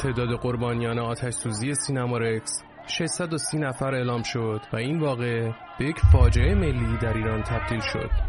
تعداد قربانیان آتش سوزی سینما رکس 630 نفر اعلام شد و این واقعه به یک فاجعه ملی در ایران تبدیل شد.